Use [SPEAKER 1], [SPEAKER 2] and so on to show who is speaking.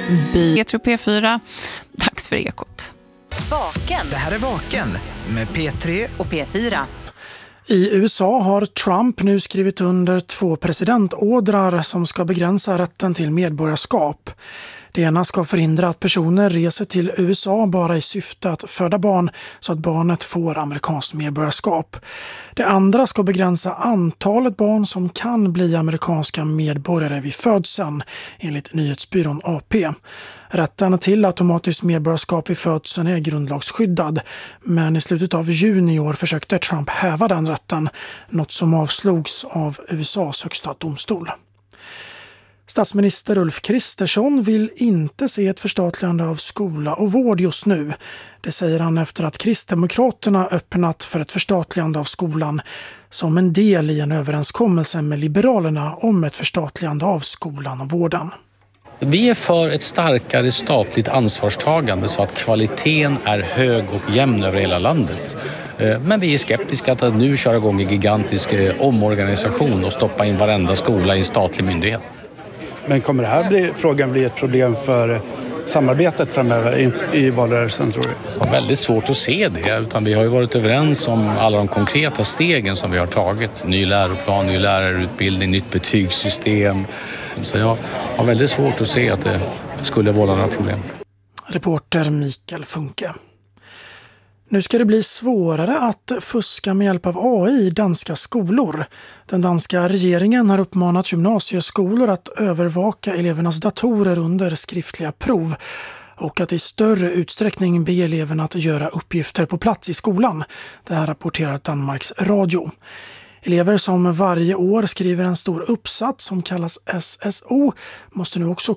[SPEAKER 1] Petro P4, dags för Ekot.
[SPEAKER 2] Vaken.
[SPEAKER 3] Det här är Vaken med P3
[SPEAKER 2] och P4.
[SPEAKER 4] I USA har Trump nu skrivit under 2 presidentordrar som ska begränsa rätten till medborgarskap. Det ena ska förhindra att personer reser till USA bara i syfte att föda barn så att barnet får amerikanskt medborgarskap. Det andra ska begränsa antalet barn som kan bli amerikanska medborgare vid födseln, enligt nyhetsbyrån AP. Rätten till automatiskt medborgarskap vid födseln är grundlagsskyddad, men i slutet av juni i år försökte Trump häva den rätten, något som avslogs av USAs högsta domstol. Statsminister Ulf Kristersson vill inte se ett förstatligande av skola och vård just nu. Det säger han efter att Kristdemokraterna öppnat för ett förstatligande av skolan som en del i en överenskommelse med Liberalerna om ett förstatligande av skolan och vården.
[SPEAKER 5] Vi är för ett starkare statligt ansvarstagande så att kvaliteten är hög och jämn över hela landet. Men vi är skeptiska att nu köra igång en gigantisk omorganisation och stoppa in varenda skola i en statlig myndighet.
[SPEAKER 6] Men kommer det här frågan bli ett problem för samarbetet framöver i valrörelsen, tror du?
[SPEAKER 5] Det är väldigt svårt att se det, utan vi har ju varit överens om alla de konkreta stegen som vi har tagit. Ny läroplan, ny lärarutbildning, nytt betygssystem. Så jag har väldigt svårt att se att det skulle vålla några problem.
[SPEAKER 4] Reporter Mikael Funke. Nu ska det bli svårare att fuska med hjälp av AI i danska skolor. Den danska regeringen har uppmanat gymnasieskolor att övervaka elevernas datorer under skriftliga prov och att i större utsträckning be eleverna att göra uppgifter på plats i skolan. Det här rapporterar Danmarks Radio. Elever som varje år skriver en stor uppsats som kallas SSO måste nu också